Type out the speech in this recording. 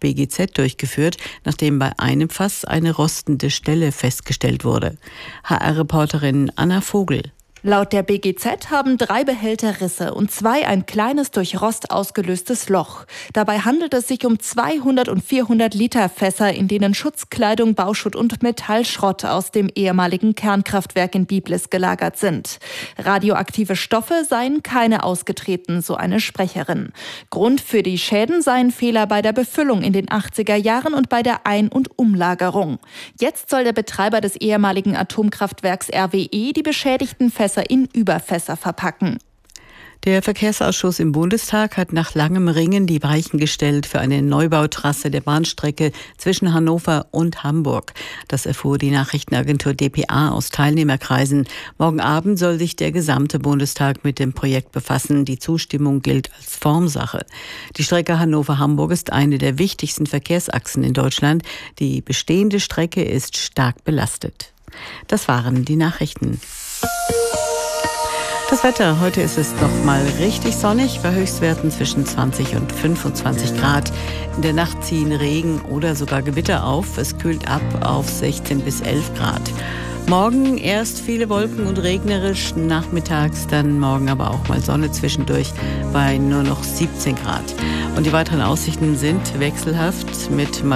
BGZ durchgeführt, nachdem bei einem Fass eine rostende Stelle festgestellt wurde. HR-Reporterin Anna Vogel. Laut der BGZ haben 3 Behälter Risse und 2 ein kleines durch Rost ausgelöstes Loch. Dabei handelt es sich um 200 und 400 Liter Fässer, in denen Schutzkleidung, Bauschutt und Metallschrott aus dem ehemaligen Kernkraftwerk in Biblis gelagert sind. Radioaktive Stoffe seien keine ausgetreten, so eine Sprecherin. Grund für die Schäden seien Fehler bei der Befüllung in den 80er Jahren und bei der Ein- und Umlagerung. Jetzt soll der Betreiber des ehemaligen Atomkraftwerks RWE die beschädigten Fässer in Überfässer verpacken. Der Verkehrsausschuss im Bundestag hat nach langem Ringen die Weichen gestellt für eine Neubautrasse der Bahnstrecke zwischen Hannover und Hamburg. Das erfuhr die Nachrichtenagentur dpa aus Teilnehmerkreisen. Morgen Abend soll sich der gesamte Bundestag mit dem Projekt befassen. Die Zustimmung gilt als Formsache. Die Strecke Hannover-Hamburg ist eine der wichtigsten Verkehrsachsen in Deutschland. Die bestehende Strecke ist stark belastet. Das waren die Nachrichten. Das Wetter, heute ist es noch mal richtig sonnig, bei Höchstwerten zwischen 20 und 25 Grad. In der Nacht ziehen Regen oder sogar Gewitter auf. Es kühlt ab auf 16 bis 11 Grad. Morgen erst viele Wolken und regnerisch, nachmittags dann morgen aber auch mal Sonne zwischendurch bei nur noch 17 Grad. Und die weiteren Aussichten sind wechselhaft mit